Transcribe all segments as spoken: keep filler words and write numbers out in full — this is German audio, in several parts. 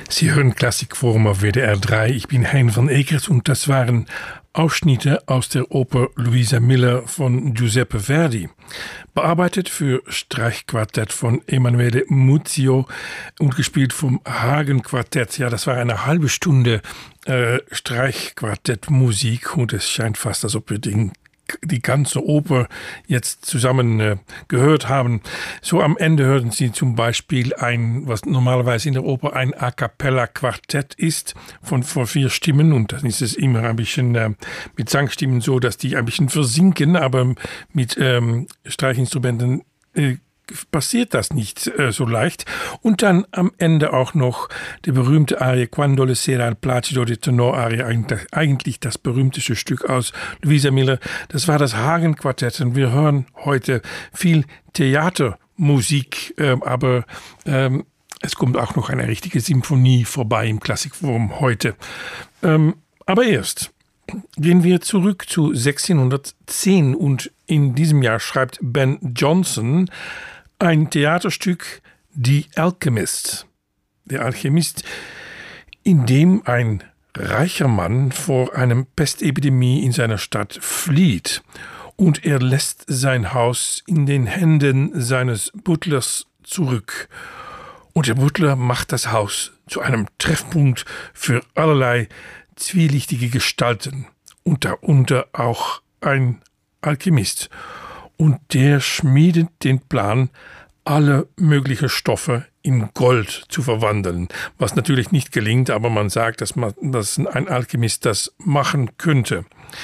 Sie hören Klassikforum auf W D R drei. Ich bin Hein van Ekert und das waren Ausschnitte aus der Oper Luisa Miller von Giuseppe Verdi. Bearbeitet für Streichquartett von Emanuele Muzio und gespielt vom Hagen Quartett. Ja, das war eine halbe Stunde äh, Streichquartettmusik und es scheint fast, als ob wir den die ganze Oper jetzt zusammen äh, gehört haben. So am Ende hörten Sie zum Beispiel ein, was normalerweise in der Oper ein A Cappella Quartett ist, von vor vier Stimmen, und dann ist es immer ein bisschen äh, mit Sangstimmen so, dass die ein bisschen versinken, aber mit ähm, Streichinstrumenten äh, passiert das nicht äh, so leicht. Und dann am Ende auch noch die berühmte Arie Quando le sera al placido di tenor Arie, eigentlich das berühmteste Stück aus Luisa Miller. Das war das Hagen Quartett und wir hören heute viel Theatermusik, äh, aber ähm, es kommt auch noch eine richtige Symphonie vorbei im Klassikforum heute. Ähm, aber erst gehen wir zurück zu sechzehnhundertzehn und in diesem Jahr schreibt Ben Jonson ein Theaterstück The Alchemist, der Alchemist, in dem ein reicher Mann vor einer Pestepidemie in seiner Stadt flieht und er lässt sein Haus in den Händen seines Butlers zurück. Und der Butler macht das Haus zu einem Treffpunkt für allerlei zwielichtige Gestalten und darunter auch ein Alchemist. Und der schmiedet den Plan, alle möglichen Stoffe in Gold zu verwandeln. Was natürlich nicht gelingt, aber man sagt, dass, man, dass ein Alchemist das machen könnte.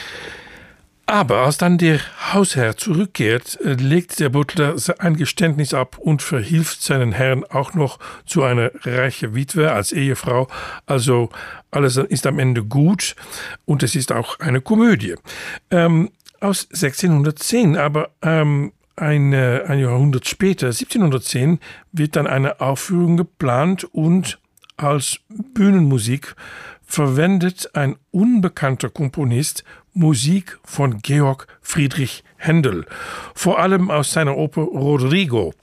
Aber als dann der Hausherr zurückkehrt, legt der Butler ein Geständnis ab und verhilft seinen Herrn auch noch zu einer reichen Witwe als Ehefrau. Also alles ist am Ende gut und es ist auch eine Komödie. Ähm, aus sechzehnhundertzehn, aber ähm, ein, äh, ein Jahrhundert später, siebzehnhundertzehn, wird dann eine Aufführung geplant und als Bühnenmusik verwendet ein unbekannter Komponist Musik von Georg Friedrich Händel, vor allem aus seiner Oper Rodrigo.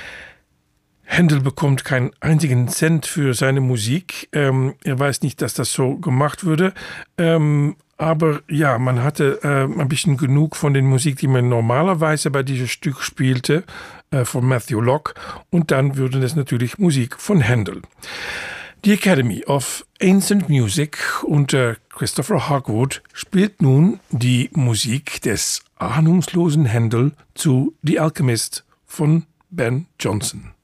Händel bekommt keinen einzigen Cent für seine Musik. Ähm, er weiß nicht, dass das so gemacht würde. Ähm, aber ja, man hatte äh, ein bisschen genug von den Musik, die man normalerweise bei diesem Stück spielte, äh, von Matthew Locke. Und dann würde es natürlich Musik von Händel. Die Academy of Ancient Music unter Christopher Hogwood spielt nun die Musik des ahnungslosen Händel zu The Alchemist von Ben Jonson.